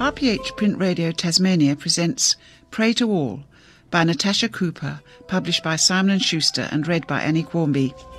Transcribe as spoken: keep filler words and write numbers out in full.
R P H Print Radio Tasmania presents Pray to All by Natasha Cooper, published by Simon and Schuster and read by Annie Quarmby.